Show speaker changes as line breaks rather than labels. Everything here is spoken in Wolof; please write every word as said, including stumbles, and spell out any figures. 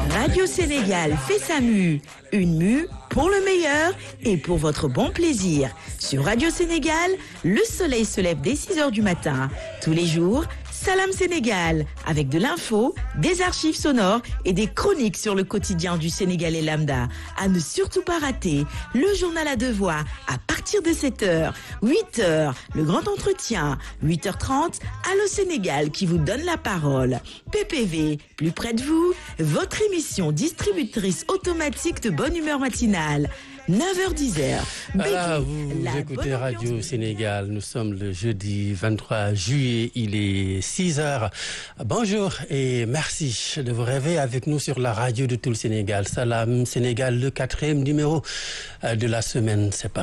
Radio Sénégal fait sa mue. Une mue pour le meilleur et pour votre bon plaisir. Sur Radio Sénégal, le soleil se lève dès six heures du matin. Tous les jours, Salam Sénégal, avec de l'info, des archives sonores et des chroniques sur le quotidien du Sénégalais lambda. À ne surtout pas rater, le journal à deux voix à partir de sept heures, huit heures, le grand entretien, huit heures trente, Allo Sénégal qui vous donne la parole. P P V, plus près de vous, votre émission distributrice automatique de bonne humeur matinale. neuf heures dix.
Voilà, vous, vous écoutez Radio Sénégal. Nous sommes le jeudi vingt-trois juillet. Il est six heures. Bonjour et merci de vous réveiller avec nous sur la radio de tout le Sénégal. Salam Sénégal, le quatrième numéro de la semaine. C'est parti.